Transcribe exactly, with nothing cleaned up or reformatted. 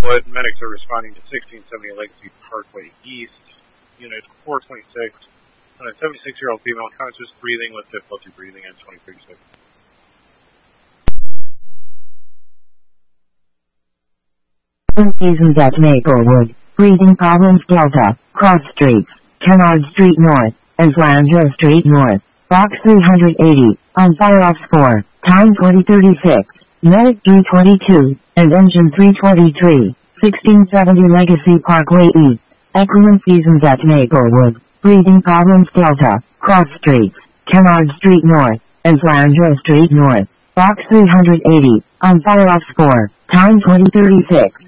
But medics are responding to sixteen seventy Legacy Parkway East, Unit four twenty-six, on a seventy-six-year-old female conscious breathing with difficulty breathing at twenty thirty-six. Seasons at Maplewood, breathing problems Delta, Cross Streets, Kennard Street North, Islandra Street North, Box three eighty, on fire-off four, time twenty thirty-six, medic three twenty-two, and engine three twenty-three, sixteen seventy Legacy Parkway East, Equine Seasons at Maplewood, breathing problems Delta, Cross Streets, Kennard Street North, Islandra Street North, Box three eighty, on fire-off four, time twenty thirty-six.